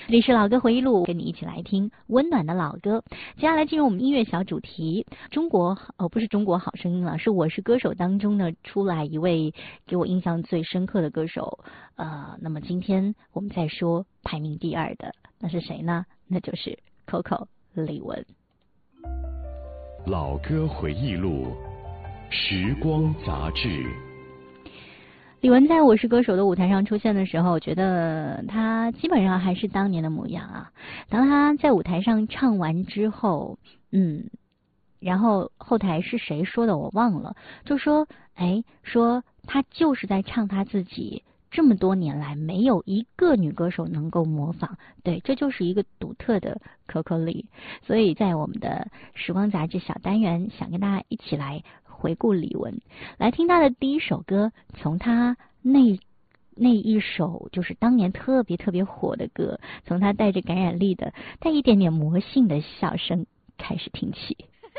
这里是老歌回忆录，跟你一起来听温暖的老歌。接下来进入我们音乐小主题，不是中国好声音了，是我是歌手当中呢出来一位给我印象最深刻的歌手。那么今天我们再说排名第2的，那是谁呢？那就是 Coco 李玟。 老歌回忆录，时光杂志。 李玟在我是歌手的舞台上出现的时候，我觉得她基本上还是当年的模样啊。当她在舞台上唱完之后，然后后台是谁说的我忘了，就说说她就是在唱她自己这么多年来没有一个女歌手能够模仿，对，这就是一个独特的 Coco 李。所以在我们的时光杂志小单元，想跟大家一起来回顾李玟，来听她的第一首歌，从她那一首就是当年特别特别火的歌，从她带着感染力的带一点点魔性的笑声开始听起。